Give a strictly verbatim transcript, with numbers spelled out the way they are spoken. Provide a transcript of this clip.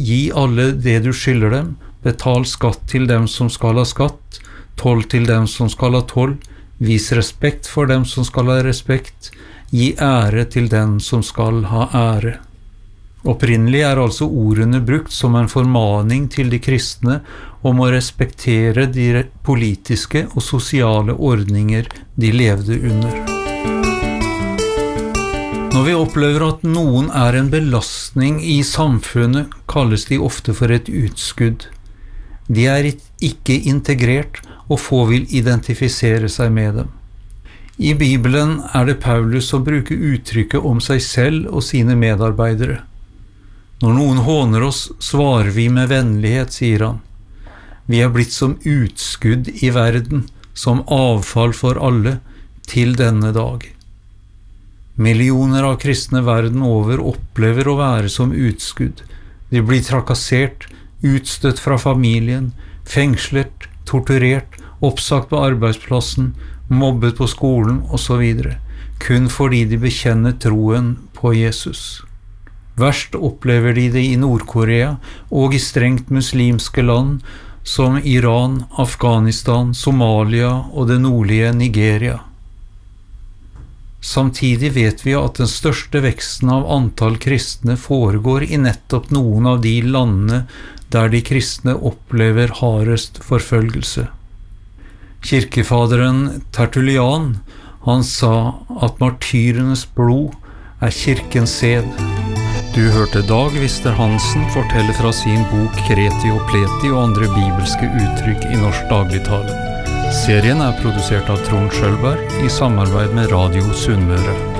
gi alle det du skylder dem, betal skatt til dem som skal ha skatt, toll til dem som skal ha toll, vis respekt for dem som skal ha respekt, gi ære til den som skal ha ære. Opprinnelig er altså ordene brukt som en formaning til de kristne om å respektere de politiske og sosiale ordninger de levde under. Når vi opplever at noen er en belastning i samfunnet, kalles de ofte for et utskudd. De er ikke integrert, og få vil identifisere seg med dem. I Bibelen er det Paulus som bruker uttrykket om seg selv og sine medarbeidere. Når noen håner oss, svarer vi med vennlighet, sier han. Vi er blitt som utskudd i verden, som avfall for alle, til denne dag. Millioner av kristne verden over opplever å være som utskudd. De blir trakassert, utstøtt fra familien, fengslet, torturert, oppsagt på arbeidsplassen, mobbet på skolen og så videre, kun fordi de bekjenner troen på Jesus. Verst opplever de det i Nord-Korea og i strengt muslimske land som Iran, Afghanistan, Somalia og det nordlige Nigeria. Samtidig vet vi at den største veksten av antall kristne foregår i nettopp noen av de landene der de kristne opplever hardest forfølgelse. Kirkefaderen Tertullian, han sa at martyrenes blod er kirkens sæd. Du hørte Dag Vister Hansen fortelle fra sin bok Kreti og Pleti og andre bibelske uttrykk i norsk dagligtale. Serien er produsert av Trond Schølberg i samarbeid med Radio Sunnmøre.